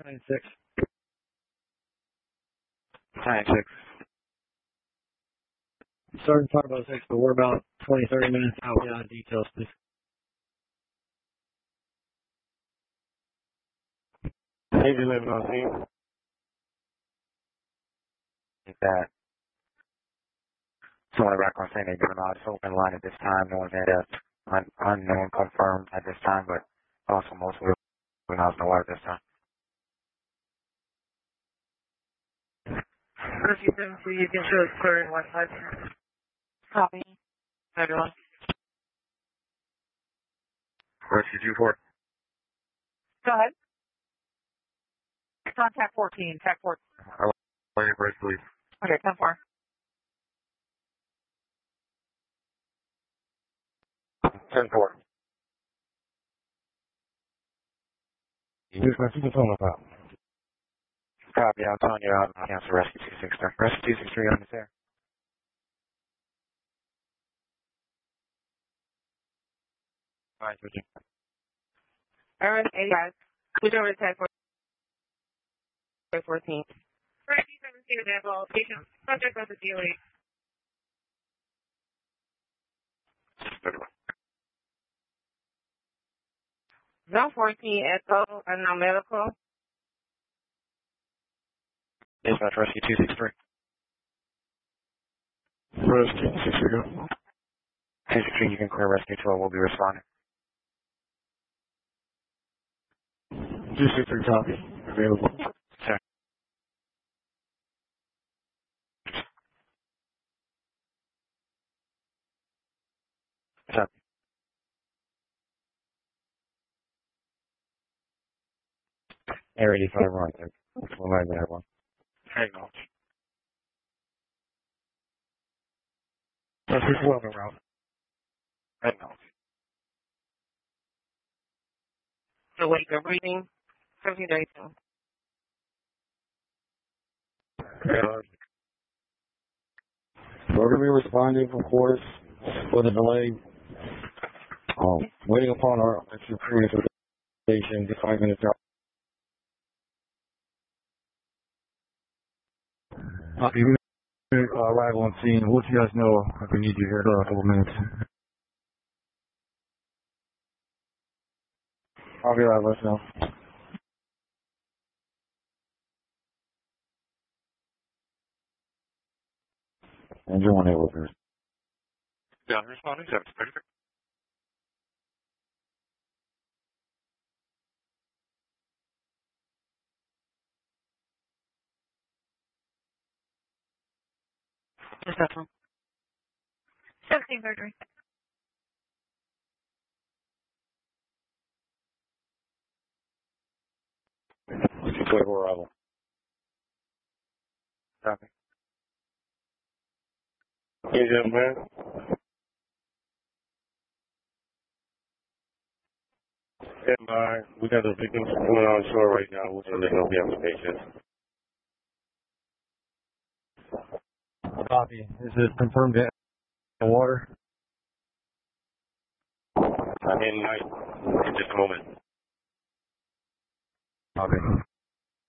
9-6. 9-6. Starting to talk about 6, but we're about 20-30 minutes out. Yeah, details, please. Hey, you living on scene? That. Someone back on saying they're giving out this open line at this time. No one had unknown confirmed at this time, but also most will out the water this time. Rescue 7 for you can show it's clear in 1-5. Copy. Everyone. Rescue 2-4. Go ahead. Contact 14. Tac 14. Wait, first, please. Okay, 10-4. 10-4. Here's my phone about. Copy, I'm telling you out. Cancel Rescue 263. Rescue 263 on this air. Alright, switching. Alright, hey guys. Switch over to Tac 14. Rescue 17 available. Patient. Subject of the DOE. Zone 14, Echo, and now medical. Dispatch Rescue 263. Rescue 263. 263, you can clear Rescue 12. We'll be responding. 263 copy. Available. Sir. Sir. Air 85 run. Which one might be that one? Acknowledge. That's just 11 route. Acknowledge. So wait, you're breathing. 1732. We're going to be responding, of course, for the delay. Waiting upon our experience with the station, the 5 minutes out. Copy. Arrival on scene. We'll let you guys know if we need you here in a couple minutes. I'll be right, let us know. And you're one able to. Yeah, I'm responding. 733. Just that one. 1733. Rescue 24 arrival. Copy. Hey, man. Stand by. We got the victims going on shore right now. We're going to know the application. Copy. Is it confirmed in water? I'm in night in just a moment. Copy.